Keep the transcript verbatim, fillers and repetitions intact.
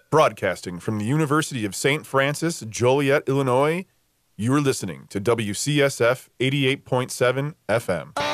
Broadcasting from the University of Saint Francis, Joliet, Illinois, you are listening to W C S F eighty-eight point seven F M.